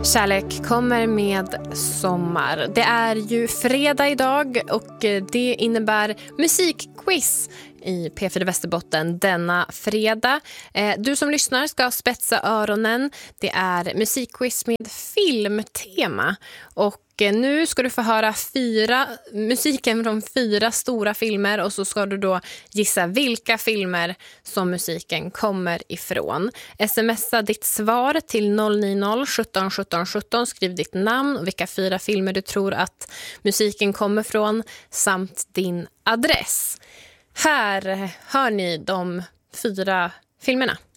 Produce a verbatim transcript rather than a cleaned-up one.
Kärlek kommer med sommar. Det är ju fredag idag och det innebär musikquiz i P fyra Västerbotten denna fredag. Du som lyssnar ska spetsa öronen. Det är musikquiz med filmtema och nu ska du få höra fyra, musiken från fyra stora filmer och så ska du då gissa vilka filmer som musiken kommer ifrån. Smsa ditt svar till noll nio noll sjutton sjutton sjutton, skriv ditt namn och vilka fyra filmer du tror att musiken kommer från samt din adress. Här hör ni de fyra filmerna.